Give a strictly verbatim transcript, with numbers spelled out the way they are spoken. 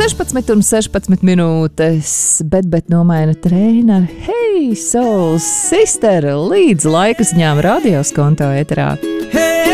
sešpadsmit un sešpadsmit minūtes, bet, bet nomaina treneru. Hei, Soul Sister, līdz laika ziņām radios konto eterā.